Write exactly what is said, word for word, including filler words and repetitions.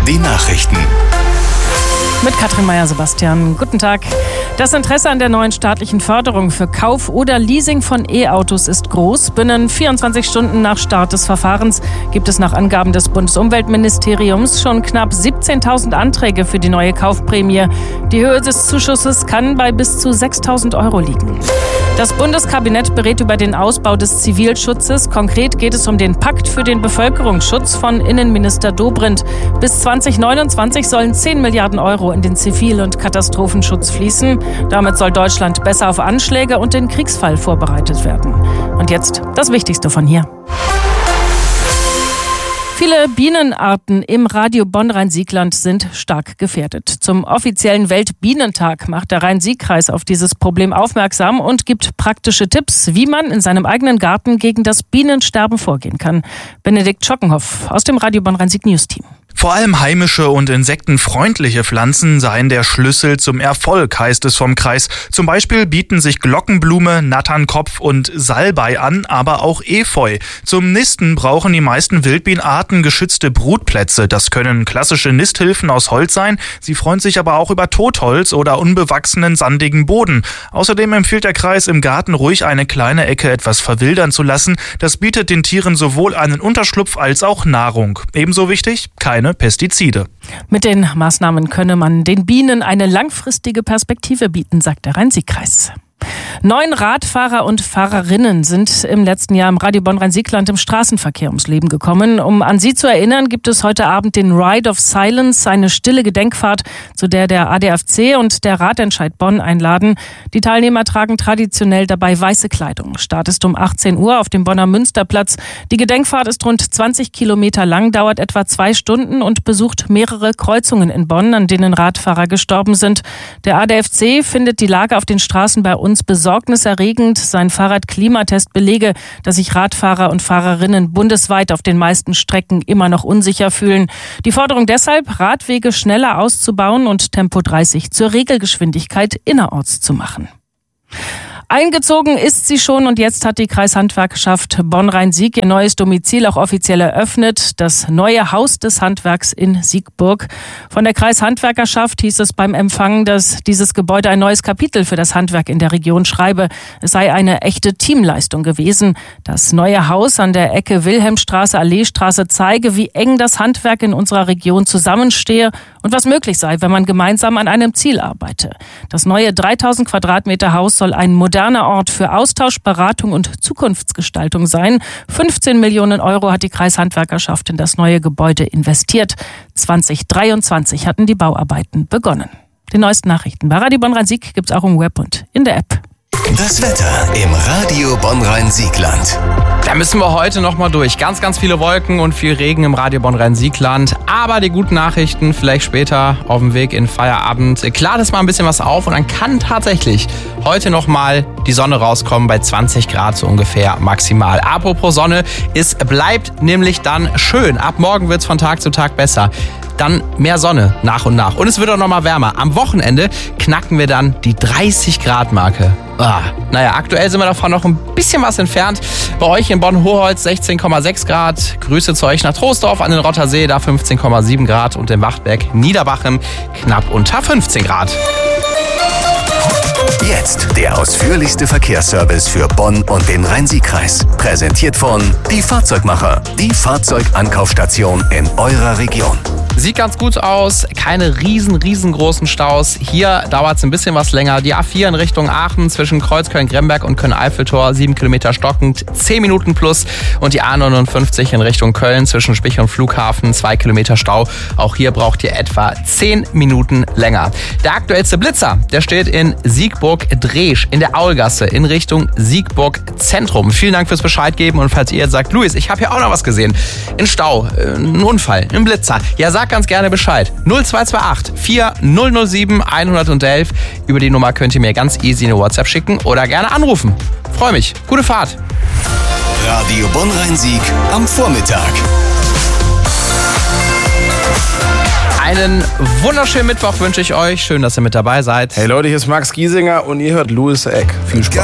die Nachrichten. Mit Katrin Meyer-Sebastian. Guten Tag. Das Interesse an der neuen staatlichen Förderung für Kauf oder Leasing von E-Autos ist groß. Binnen vierundzwanzig Stunden nach Start des Verfahrens gibt es nach Angaben des Bundesumweltministeriums schon knapp siebzehntausend Anträge für die neue Kaufprämie. Die Höhe des Zuschusses kann bei bis zu sechstausend Euro liegen. Das Bundeskabinett berät über den Ausbau des Zivilschutzes. Konkret geht es um den Pakt für den Bevölkerungsschutz von Innenminister Dobrindt. Bis zwanzig neunundzwanzig sollen zehn Milliarden Euro in den Zivil- und Katastrophenschutz fließen. Damit soll Deutschland besser auf Anschläge und den Kriegsfall vorbereitet werden. Und jetzt das Wichtigste von hier. Viele Bienenarten im Radio Bonn-Rhein-Sieg-Land sind stark gefährdet. Zum offiziellen Weltbienentag macht der Rhein-Sieg-Kreis auf dieses Problem aufmerksam und gibt praktische Tipps, wie man in seinem eigenen Garten gegen das Bienensterben vorgehen kann. Benedikt Schockenhoff aus dem Radio Bonn-Rhein-Sieg-News-Team. Vor allem heimische und insektenfreundliche Pflanzen seien der Schlüssel zum Erfolg, heißt es vom Kreis. Zum Beispiel bieten sich Glockenblume, Natternkopf und Salbei an, aber auch Efeu. Zum Nisten brauchen die meisten Wildbienenarten geschützte Brutplätze. Das können klassische Nisthilfen aus Holz sein. Sie freuen sich aber auch über Totholz oder unbewachsenen sandigen Boden. Außerdem empfiehlt der Kreis, im Garten ruhig eine kleine Ecke etwas verwildern zu lassen. Das bietet den Tieren sowohl einen Unterschlupf als auch Nahrung. Ebenso wichtig, keine Pestizide. Mit den Maßnahmen könne man den Bienen eine langfristige Perspektive bieten, sagt der Rhein-Sieg-Kreis. Neun Radfahrer und Fahrerinnen sind im letzten Jahr im Radio Bonn-Rhein-Sieg-Land im Straßenverkehr ums Leben gekommen. Um an sie zu erinnern, gibt es heute Abend den Ride of Silence, eine stille Gedenkfahrt, zu der der A D F C und der Radentscheid Bonn einladen. Die Teilnehmer tragen traditionell dabei weiße Kleidung. Start ist um achtzehn Uhr auf dem Bonner Münsterplatz. Die Gedenkfahrt ist rund zwanzig Kilometer lang, dauert etwa zwei Stunden und besucht mehrere Kreuzungen in Bonn, an denen Radfahrer gestorben sind. Der A D F C findet die Lage auf den Straßen bei uns besorgniserregend. Sein Fahrradklimatest belege, dass sich Radfahrer und Fahrerinnen bundesweit auf den meisten Strecken immer noch unsicher fühlen. Die Forderung deshalb, Radwege schneller auszubauen und Tempo dreißig zur Regelgeschwindigkeit innerorts zu machen. Eingezogen ist sie schon und jetzt hat die Kreishandwerkerschaft Bonn-Rhein-Sieg ihr neues Domizil auch offiziell eröffnet. Das neue Haus des Handwerks in Siegburg. Von der Kreishandwerkerschaft hieß es beim Empfang, dass dieses Gebäude ein neues Kapitel für das Handwerk in der Region schreibe. Es sei eine echte Teamleistung gewesen. Das neue Haus an der Ecke Wilhelmstraße, Alleestraße zeige, wie eng das Handwerk in unserer Region zusammenstehe und was möglich sei, wenn man gemeinsam an einem Ziel arbeite. Das neue dreitausend Quadratmeter Haus soll ein moderner Ort für Austausch, Beratung und Zukunftsgestaltung sein. fünfzehn Millionen Euro hat die Kreishandwerkerschaft in das neue Gebäude investiert. zwanzig dreiundzwanzig hatten die Bauarbeiten begonnen. Die neuesten Nachrichten bei Radio Bonn-Rhein-Sieg gibt es auch im Web und in der App. Das Wetter im Radio Bonn-Rhein-Sieg-Land. Da müssen wir heute noch mal durch. Ganz, ganz viele Wolken und viel Regen im Radio Bonn-Rhein-Sieg-Land. Aber die guten Nachrichten vielleicht später auf dem Weg in Feierabend. Klart ist mal ein bisschen was auf und dann kann tatsächlich heute noch mal die Sonne rauskommen bei zwanzig Grad so ungefähr maximal. Apropos Sonne, es bleibt nämlich dann schön. Ab morgen wird es von Tag zu Tag besser. Dann mehr Sonne nach und nach. Und es wird auch noch mal wärmer. Am Wochenende knacken wir dann die dreißig Grad Marke. Ah, naja, aktuell sind wir davon noch ein bisschen was entfernt. Bei euch in Bonn-Hoholz sechzehn Komma sechs Grad. Grüße zu euch nach Troisdorf an den Rottersee, da fünfzehn Komma sieben Grad. Und in Wachtberg, Niederbachem knapp unter fünfzehn Grad. Jetzt der ausführlichste Verkehrsservice für Bonn und den Rhein-Sieg-Kreis. Präsentiert von Die Fahrzeugmacher, die Fahrzeugankaufstation in eurer Region. Sieht ganz gut aus, keine riesen, riesengroßen Staus. Hier dauert es ein bisschen was länger. Die A vier in Richtung Aachen zwischen Kreuzköln-Gremberg und Köln-Eiffeltor, sieben Kilometer stockend, zehn Minuten plus. Und die A neunundfünfzig in Richtung Köln zwischen Spich und Flughafen, zwei Kilometer Stau. Auch hier braucht ihr etwa zehn Minuten länger. Der aktuellste Blitzer, der steht in Siegburg-Dreesch in der Aulgasse in Richtung Siegburg-Zentrum. Vielen Dank fürs Bescheid geben. Und falls ihr jetzt sagt, Luis, ich habe hier auch noch was gesehen. Ein Stau, ein Unfall, ein Blitzer. Ja, sag ganz gerne Bescheid. null zwei zwei acht vier null null sieben eins eins eins. Über die Nummer könnt ihr mir ganz easy eine WhatsApp schicken oder gerne anrufen. Freue mich. Gute Fahrt. Radio Bonn-Rhein-Sieg am Vormittag. Einen wunderschönen Mittwoch wünsche ich euch. Schön, dass ihr mit dabei seid. Hey Leute, hier ist Max Giesinger und ihr hört Louis Eck. Viel Spaß.